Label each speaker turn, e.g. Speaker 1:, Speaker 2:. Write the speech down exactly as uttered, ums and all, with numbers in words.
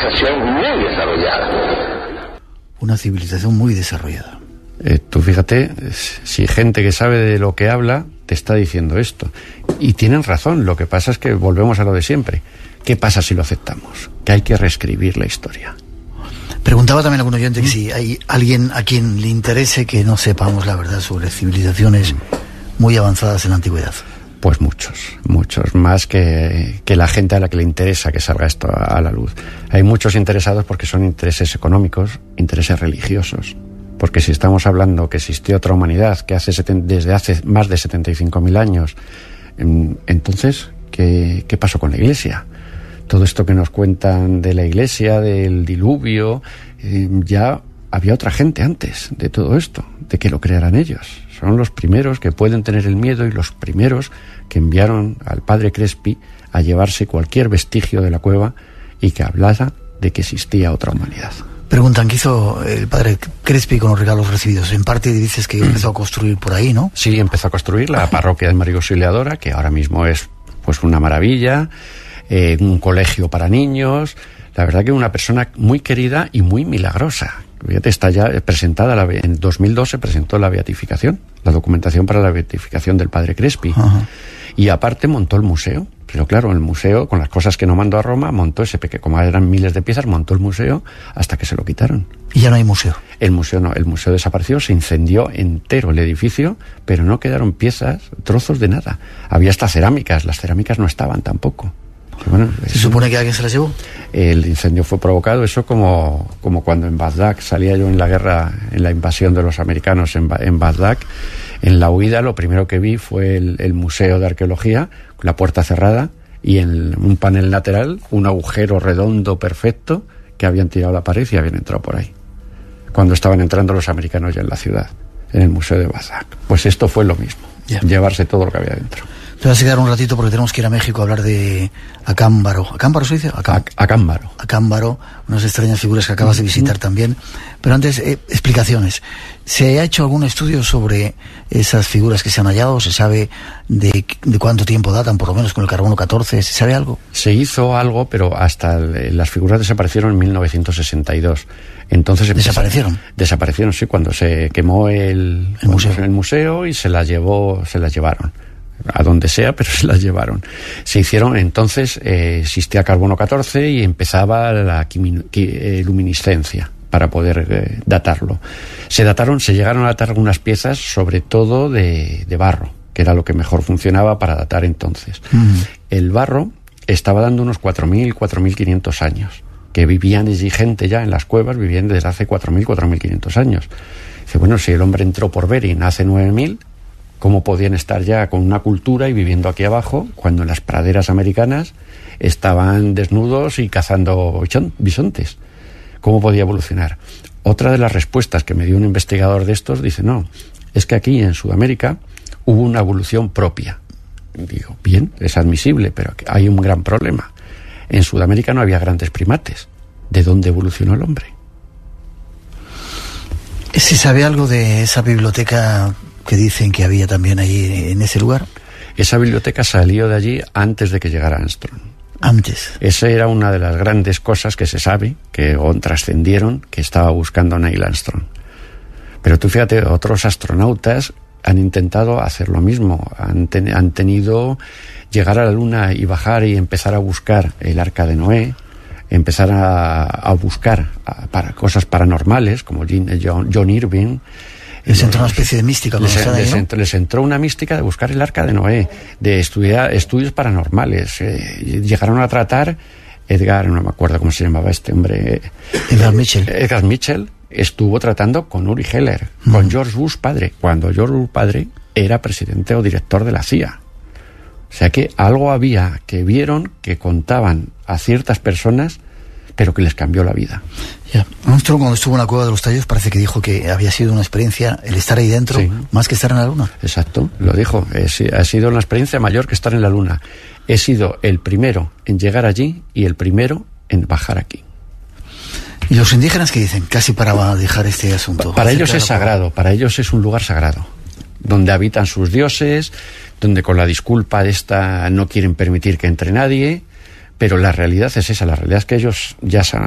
Speaker 1: civilización muy desarrollada.
Speaker 2: Una civilización muy desarrollada.
Speaker 3: Eh, tú fíjate, si gente que sabe de lo que habla te está diciendo esto. Y tienen razón, lo que pasa es que volvemos a lo de siempre. ¿Qué pasa si lo aceptamos? Que hay que reescribir la historia.
Speaker 2: Preguntaba también algún oyente que si hay alguien a quien le interese que no sepamos la verdad sobre civilizaciones muy avanzadas en la antigüedad.
Speaker 3: Pues muchos, muchos, más que, que la gente a la que le interesa que salga esto a, a la luz. Hay muchos interesados porque son intereses económicos, intereses religiosos. Porque si estamos hablando que existió otra humanidad que hace seten, desde hace más de setenta y cinco mil años, entonces, ¿qué, qué pasó con la Iglesia? Todo esto que nos cuentan de la Iglesia, del diluvio, eh, ya había otra gente antes de todo esto, de que lo crearan ellos. Son los primeros que pueden tener el miedo y los primeros que enviaron al padre Crespi a llevarse cualquier vestigio de la cueva y que hablara de que existía otra humanidad.
Speaker 2: Preguntan, ¿qué hizo el padre Crespi con los regalos recibidos? En parte dices que empezó a construir por ahí, ¿no?
Speaker 3: Sí, empezó a construir la parroquia de María Auxiliadora, que ahora mismo es pues una maravilla, eh, un colegio para niños. La verdad que una persona muy querida y muy milagrosa. Fíjate, está ya presentada, la, en dos mil dos se presentó la beatificación, la documentación para la beatificación del padre Crespi. Ajá. Y aparte montó el museo. Pero claro, el museo, con las cosas que no mandó a Roma, montó ese pequeño, como eran miles de piezas, montó el museo hasta que se lo quitaron.
Speaker 2: ¿Y ya no hay museo?
Speaker 3: El museo no, el museo desapareció, se incendió entero el edificio, pero no quedaron piezas, trozos de nada. Había hasta cerámicas, las cerámicas no estaban tampoco. Bueno,
Speaker 2: ¿Se eso, supone que alguien se las llevó?
Speaker 3: El incendio fue provocado, eso como, como cuando en Bagdad, salía yo en la guerra, en la invasión de los americanos en, en Bagdad, en la huida lo primero que vi fue el, el museo de arqueología, la puerta cerrada y en un panel lateral un agujero redondo perfecto que habían tirado la pared y habían entrado por ahí. Cuando estaban entrando los americanos ya en la ciudad, en el museo de Bagdad. Pues esto fue lo mismo, yeah. Llevarse todo lo que había dentro.
Speaker 2: Te vas a quedar un ratito porque tenemos que ir a México a hablar de Acámbaro. ¿Acámbaro se dice? Acá...
Speaker 3: Acámbaro.
Speaker 2: Acámbaro, unas extrañas figuras que acabas de visitar también. Pero antes, eh, explicaciones. ¿Se ha hecho algún estudio sobre esas figuras que se han hallado? ¿Se sabe de, de cuánto tiempo datan, por lo menos con el carbono catorce? ¿Se sabe algo?
Speaker 3: Se hizo algo, pero hasta el, las figuras desaparecieron en mil novecientos sesenta y dos. Entonces
Speaker 2: ¿Desaparecieron?
Speaker 3: Empezaron, desaparecieron, sí, cuando se quemó el,
Speaker 2: el, museo.
Speaker 3: el museo y se las llevó, se las llevaron. A donde sea, pero se las llevaron. Se hicieron, entonces, eh, existía carbono catorce y empezaba la quimi, eh, luminiscencia para poder eh, datarlo. Se dataron, se llegaron a datar algunas piezas, sobre todo de, de barro, que era lo que mejor funcionaba para datar entonces. Mm. El barro estaba dando unos cuatro mil, cuatro mil quinientos años, que vivían allí gente ya en las cuevas, vivían desde hace cuatro mil, cuatro mil quinientos años. Dice, bueno, si el hombre entró por Bering hace nueve mil, ¿cómo podían estar ya con una cultura y viviendo aquí abajo cuando en las praderas americanas estaban desnudos y cazando bisontes? ¿Cómo podía evolucionar? Otra de las respuestas que me dio un investigador de estos dice, no, es que aquí en Sudamérica hubo una evolución propia. Digo, bien, es admisible, pero hay un gran problema. En Sudamérica no había grandes primates. ¿De dónde evolucionó el hombre?
Speaker 2: ¿Se sabe algo de esa biblioteca que dicen que había también allí en ese lugar?
Speaker 3: Esa biblioteca salió de allí antes de que llegara Armstrong.
Speaker 2: Antes.
Speaker 3: Esa era una de las grandes cosas que se sabe, que trascendieron, que estaba buscando Neil Armstrong. Pero tú fíjate, otros astronautas han intentado hacer lo mismo. Han, ten, han tenido llegar a la Luna y bajar y empezar a buscar el Arca de Noé, empezar a, a buscar a, para cosas paranormales, como John, John Irving.
Speaker 2: Les entró una especie de mística.
Speaker 3: Les,
Speaker 2: ahí,
Speaker 3: les,
Speaker 2: ¿no?
Speaker 3: entró, les entró una mística de buscar el Arca de Noé, de estudiar estudios paranormales. Eh, llegaron a tratar, Edgar, no me acuerdo cómo se llamaba este hombre.
Speaker 2: Edgar Mitchell.
Speaker 3: Edgar Mitchell estuvo tratando con Uri Geller, mm. con George Bush padre, cuando George Bush padre era presidente o director de la C I A. O sea que algo había que vieron, que contaban a ciertas personas, pero que les cambió la vida.
Speaker 2: Ya. Armstrong, cuando estuvo en la cueva de los tallos, parece que dijo que había sido una experiencia el estar ahí dentro, sí, más que estar en la Luna.
Speaker 3: Exacto, lo dijo. Es, ha sido una experiencia mayor que estar en la Luna. He sido el primero en llegar allí y el primero en bajar aquí.
Speaker 2: ¿Y los indígenas qué dicen? Casi para dejar este asunto.
Speaker 3: Para ellos es sagrado, para ellos es un lugar sagrado, donde habitan sus dioses, donde con la disculpa de esta no quieren permitir que entre nadie, pero la realidad es esa, la realidad es que ellos ya